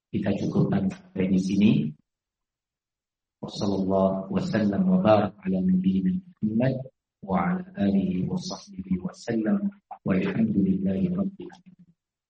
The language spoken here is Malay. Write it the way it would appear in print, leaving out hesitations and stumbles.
kita cukupkan sampai di sini. Wassallallahu wasallam wa barak ala nabiyyina Muhammad wa ala alihi wa sahbihi wa sallam walhamdulillahi rabbil alamin.